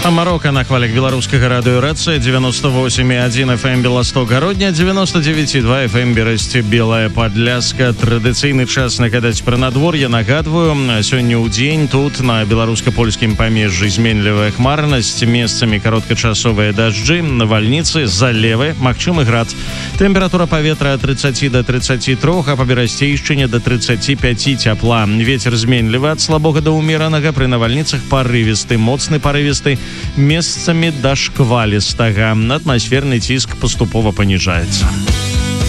Марока на хвалях беларускага радыёрацыя 98,1 FM Беласток Гародня, 99,2 FM Берасці Белая Падляска. Традыцыйны час нагадаць пра надвор'е. Нагадваю, сёння ў дзень тут на беларуска-польскім памежжы зменлівая хмарнасць, месцамі кароткачасовыя дажджы, навальніцы, залевы, магчымы град. Тэмпература паветра ад 30 до 33, а па Берасцейшчыне до 35 цяпла. Вецер зменлівы ад слабога да ўмеранага, пры навальніцах парывісты, моцны парывісты, месцамі да шквалістага. Атмасферны ціск паступова паніжаецца.